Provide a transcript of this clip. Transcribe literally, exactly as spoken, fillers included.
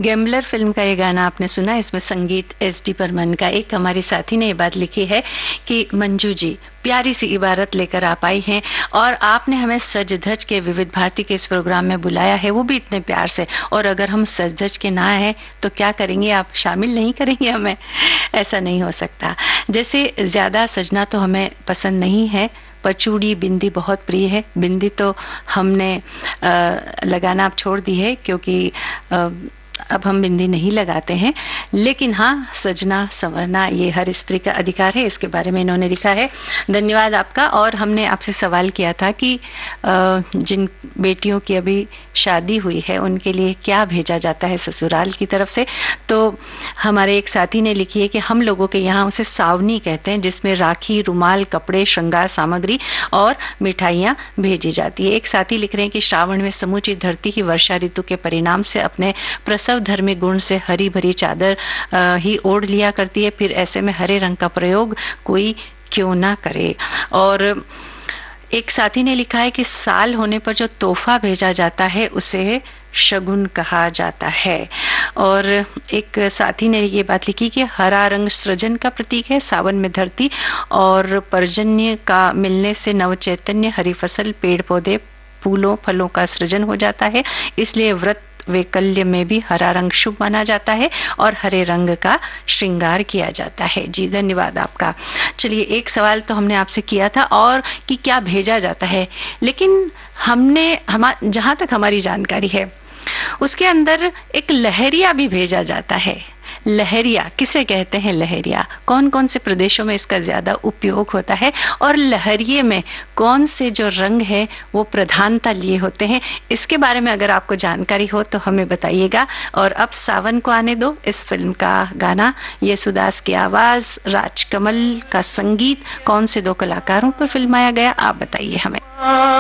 Gambler film का ये गाना आपने सुना, इसमें संगीत एस डी बर्मन का। एक हमारी साथी ने ये बात लिखी है कि मंजू जी प्यारी सी इबारत लेकर आप आई हैं और आपने हमें सज धज के विविध भारती के इस प्रोग्राम में बुलाया है, वो भी इतने प्यार से, और अगर हम सज धज के ना आए तो क्या करेंगे आप, शामिल नहीं करेंगे हमें? ऐसा नहीं हो सकता। जैसे ज्यादा सजना तो हमें पसंद नहीं है, पर चूड़ी बिंदी बहुत प्रिय है। बिंदी तो हमने आ, लगाना अब छोड़ दी है क्योंकि आ, अब हम बिंदी नहीं लगाते हैं, लेकिन हाँ सजना संवरना ये हर स्त्री का अधिकार है, इसके बारे में इन्होंने लिखा है। धन्यवाद आपका। और हमने आपसे सवाल किया था कि जिन बेटियों की अभी शादी हुई है उनके लिए क्या भेजा जाता है ससुराल की तरफ से, तो हमारे एक साथी ने लिखी है कि हम लोगों के यहाँ उसे सावनी कहते हैं, जिसमें राखी, रुमाल, कपड़े, श्रृंगार सामग्री और मिठाइयाँ भेजी जाती है। एक साथी लिख रहे हैं कि श्रावण में समूची धरती ही वर्षा ऋतु के परिणाम से अपने प्रसव धर्मी गुण से हरी भरी चादर ही ओढ़ लिया करती है, फिर ऐसे में हरे रंग का प्रयोग कोई क्यों ना करे। और एक साथी ने लिखा है कि साल होने पर जो तोहफा भेजा जाता है उसे शगुन कहा जाता है। और एक साथी ने ये बात लिखी कि हरा रंग सृजन का प्रतीक है, सावन में धरती और पर्जन्य का मिलने से नव चैतन्य, हरी फसल, पेड़ पौधे, फूलों फलों का सृजन हो जाता है, इसलिए व्रत वैकल्य में भी हरा रंग शुभ माना जाता है और हरे रंग का श्रृंगार किया जाता है। जी धन्यवाद आपका। चलिए, एक सवाल तो हमने आपसे किया था और कि क्या भेजा जाता है, लेकिन हमने हम जहां तक हमारी जानकारी है उसके अंदर एक लहरिया भी भेजा जाता है। लहरिया किसे कहते हैं? लहरिया कौन कौन से प्रदेशों में इसका ज्यादा उपयोग होता है और लहरिये में कौन से जो रंग है वो प्रधानता लिए होते हैं, इसके बारे में अगर आपको जानकारी हो तो हमें बताइएगा। और अब सावन को आने दो, इस फिल्म का गाना, येसुदास की आवाज, राजकमल का संगीत, कौन से दो कलाकारों पर फिल्माया गया, आप बताइए हमें।